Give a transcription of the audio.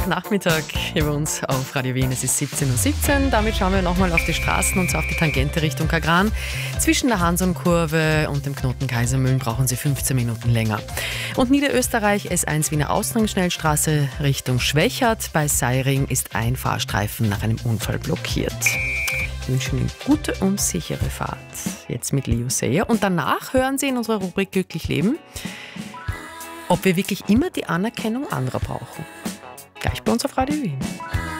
Nachmittag hier bei uns auf Radio Wien. Es ist 17:17 Uhr. Damit schauen wir nochmal auf die Straßen und zwar auf die Tangente Richtung Kagran. Zwischen der Hansonkurve und dem Knoten Kaisermühlen brauchen Sie 15 Minuten länger. Und Niederösterreich S1 Wiener Ausgangsschnellstraße Richtung Schwächert. Bei Seiring ist ein Fahrstreifen nach einem Unfall blockiert. Ich wünsche Ihnen gute und sichere Fahrt. Jetzt mit Leo Sayer. Und danach hören Sie in unserer Rubrik Glücklich Leben, ob wir wirklich immer die Anerkennung anderer brauchen. Gleich bei uns auf Radio Wien.